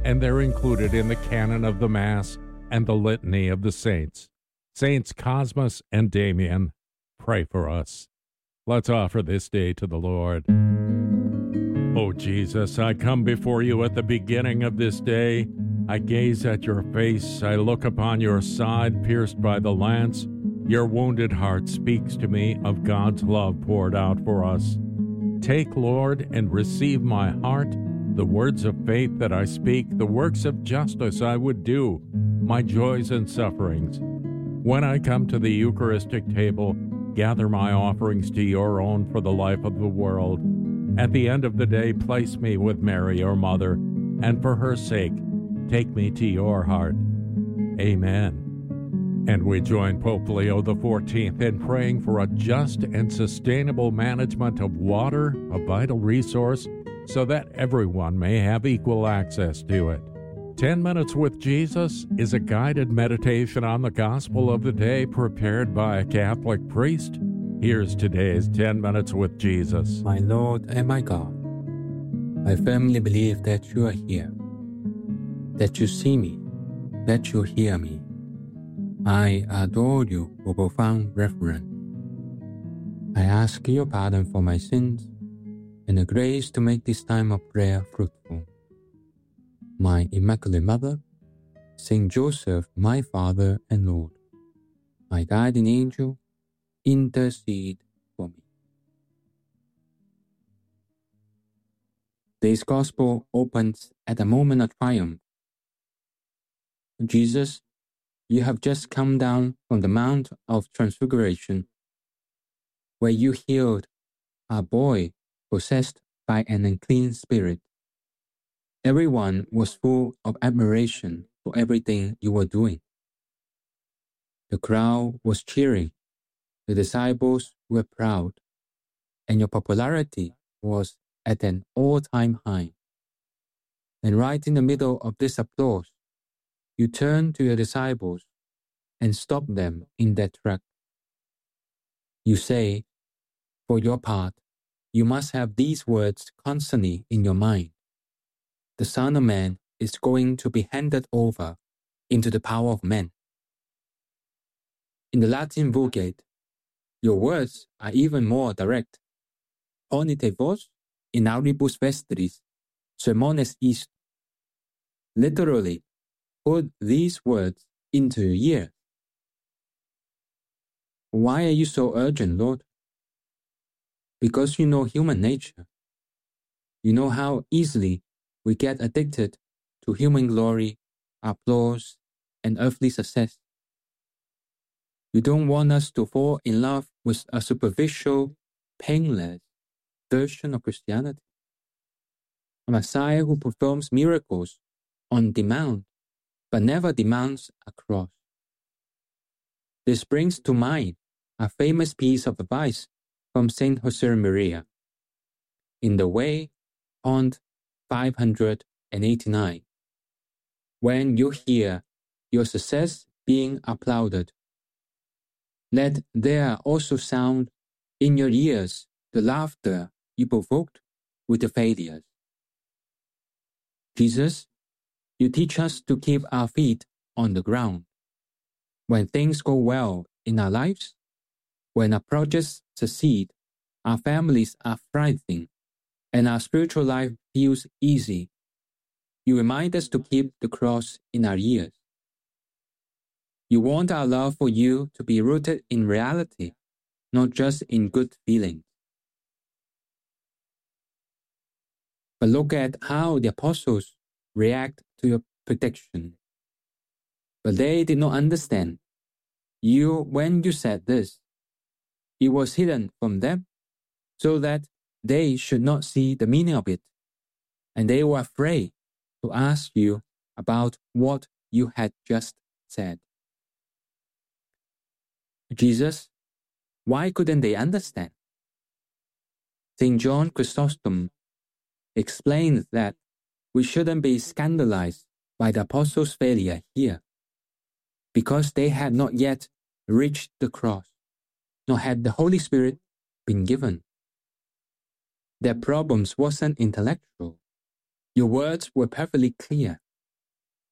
and they're included in the canon of the Mass and the Litany of the Saints. Saints Cosmas and Damian, pray for us. Let's offer this day to the Lord. O Jesus, I come before you at the beginning of this day. I gaze at your face. I look upon your side pierced by the lance. Your wounded heart speaks to me of God's love poured out for us. Take, Lord, and receive my heart, the words of faith that I speak, the works of justice I would do, my joys and sufferings. When I come to the Eucharistic table, gather my offerings to your own for the life of the world. At the end of the day, place me with Mary, your mother, and for her sake, take me to your heart. Amen. And we join Pope Leo XIV in praying for a just and sustainable management of water, a vital resource, so that everyone may have equal access to it. 10 Minutes with Jesus is a guided meditation on the gospel of the day prepared by a Catholic priest. Here's today's 10 Minutes with Jesus. My Lord and my God, I firmly believe that you are here, that you see me, that you hear me. I adore you with profound reverence. I ask your pardon for my sins and the grace to make this time of prayer fruitful. My Immaculate Mother, Saint Joseph, my Father and Lord, my guardian angel, intercede for me. Today's Gospel opens at a moment of triumph. Jesus, you have just come down from the Mount of Transfiguration, where you healed a boy possessed by an unclean spirit. Everyone was full of admiration for everything you were doing. The crowd was cheering. The disciples were proud, and your popularity was at an all-time high. And right in the middle of this applause, you turned to your disciples and stopped them in their track. You say, for your part, you must have these words constantly in your mind. The Son of Man is going to be handed over into the power of men. In the Latin Vulgate, your words are even more direct. Ponite vos in auribus vestris, sermones ist. Literally, put these words into your ears. Why are you so urgent, Lord? Because you know human nature. You know how easily we get addicted to human glory, applause, and earthly success. You don't want us to fall in love with a superficial, painless version of Christianity. A Messiah who performs miracles on demand, but never demands a cross. This brings to mind a famous piece of advice from Saint Josemaria. In the Way, Pond 589. When you hear your success being applauded, let there also sound in your ears the laughter you provoked with the failures. Jesus, you teach us to keep our feet on the ground. When things go well in our lives, when our projects succeed, our families are thriving, and our spiritual life feels easy, you remind us to keep the cross in our ears. You want our love for you to be rooted in reality, not just in good feelings. But look at how the apostles react to your prediction. But they did not understand. When you said this, it was hidden from them, so that they should not see the meaning of it. And they were afraid to ask you about what you had just said. Jesus, why couldn't they understand? St. John Chrysostom explains that we shouldn't be scandalized by the apostles' failure here, because they had not yet reached the cross, nor had the Holy Spirit been given. Their problems wasn't intellectual. Your words were perfectly clear.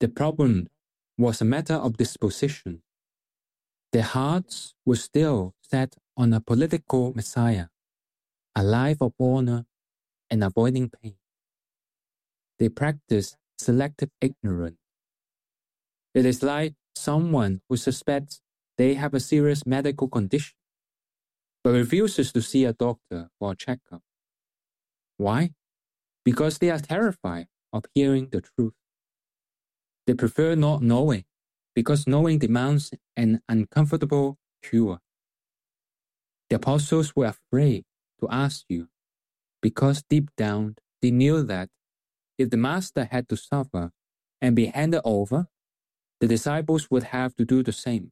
The problem was a matter of disposition. Their hearts were still set on a political messiah, a life of honor and avoiding pain. They practiced selective ignorance. It is like someone who suspects they have a serious medical condition, but refuses to see a doctor for a checkup. Why? Because they are terrified of hearing the truth. They prefer not knowing, because knowing demands an uncomfortable cure. The apostles were afraid to ask you, because deep down they knew that if the Master had to suffer and be handed over, the disciples would have to do the same.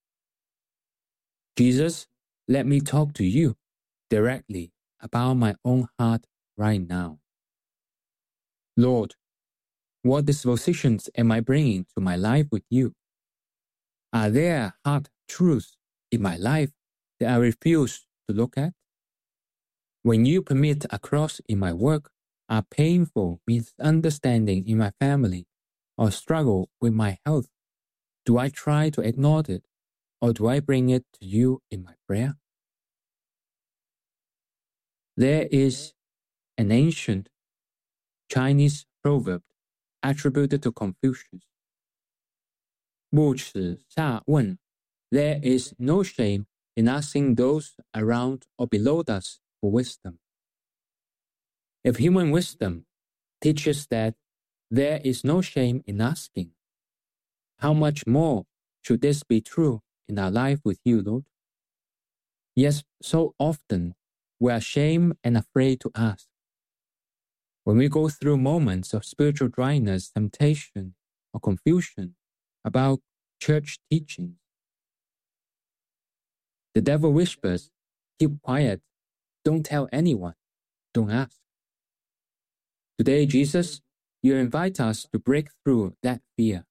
Jesus, let me talk to you directly about my own heart right now. Lord, what dispositions am I bringing to my life with you? Are there hard truths in my life that I refuse to look at? When you permit a cross in my work, a painful misunderstanding in my family, or struggle with my health, do I try to ignore it, or do I bring it to you in my prayer? There is an ancient Chinese proverb attributed to Confucius. 不耻下问, there is no shame in asking those around or below us for wisdom. If human wisdom teaches that there is no shame in asking, how much more should this be true in our life with you, Lord? Yes, so often we are ashamed and afraid to ask. When we go through moments of spiritual dryness, temptation, or confusion about church teachings, the devil whispers, keep quiet, don't tell anyone, don't ask. Today, Jesus, you invite us to break through that fear.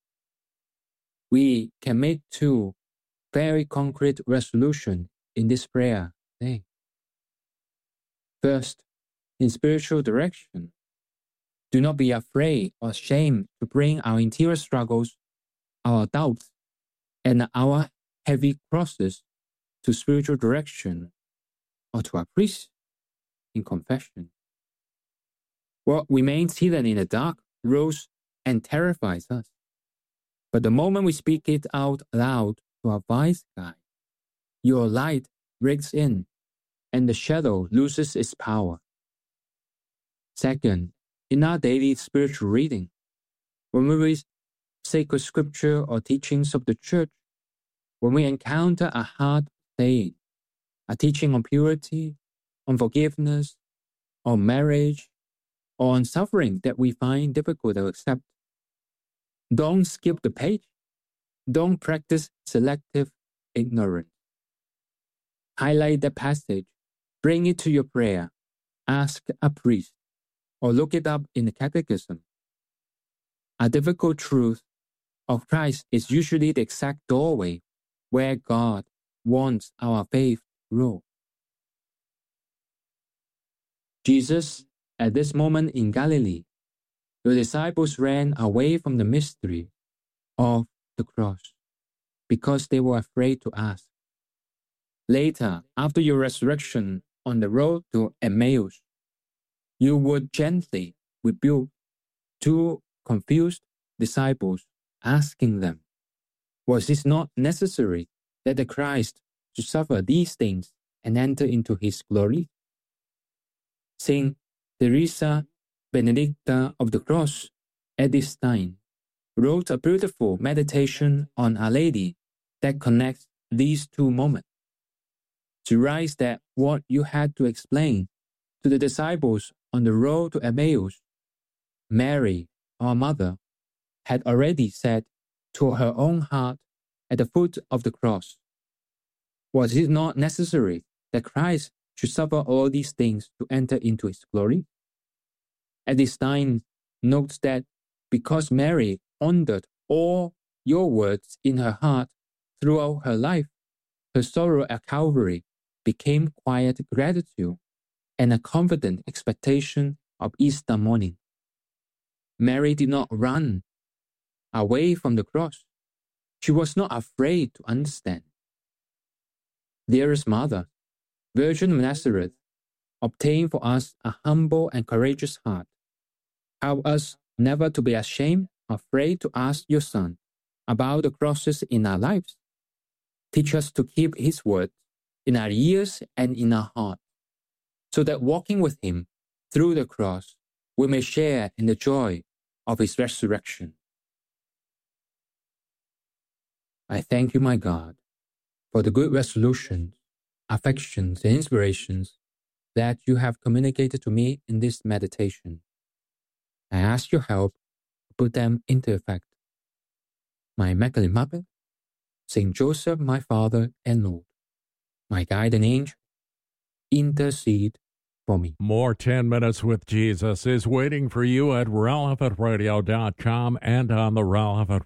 We can make two very concrete resolutions in this prayer today. First, in spiritual direction, do not be afraid or ashamed to bring our interior struggles, our doubts, and our heavy crosses to spiritual direction or to our priest in confession. What remains hidden in the dark grows and terrifies us. But the moment we speak it out loud to our wise guide, your light breaks in and the shadow loses its power. Second, in our daily spiritual reading, when we read sacred scripture or teachings of the church, when we encounter a hard saying, a teaching on purity, on forgiveness, on marriage, or on suffering that we find difficult to accept, don't skip the page. Don't practice selective ignorance. Highlight the passage, bring it to your prayer, ask a priest, or look it up in the catechism. A difficult truth of Christ is usually the exact doorway where God wants our faith to grow. Jesus, at this moment in Galilee, the disciples ran away from the mystery of the cross because they were afraid to ask. Later, after your resurrection on the road to Emmaus, you would gently rebuke two confused disciples, asking them, was it not necessary that the Christ should suffer these things and enter into his glory? Saint Teresa Benedicta of the Cross at this time wrote a beautiful meditation on Our Lady that connects these two moments. She writes that what you had to explain to the disciples on the road to Emmaus, Mary, our mother, had already said to her own heart at the foot of the cross. Was it not necessary that Christ should suffer all these things to enter into his glory? At this time, note that because Mary pondered all your words in her heart throughout her life, her sorrow at Calvary became quiet gratitude and a confident expectation of Easter morning. Mary did not run away from the cross, she was not afraid to understand. Dearest Mother, Virgin of Nazareth, obtain for us a humble and courageous heart. Help us never to be ashamed or afraid to ask your Son about the crosses in our lives. Teach us to keep his words in our ears and in our heart, so that walking with him through the cross, we may share in the joy of his resurrection. I thank you, my God, for the good resolutions, affections, and inspirations that you have communicated to me in this meditation. I ask your help to put them into effect. My Immaculate Mother, Saint Joseph, my Father and Lord, my guardian angel, intercede for me. More 10 Minutes with Jesus is waiting for you at relevantradio.com and on the Relevant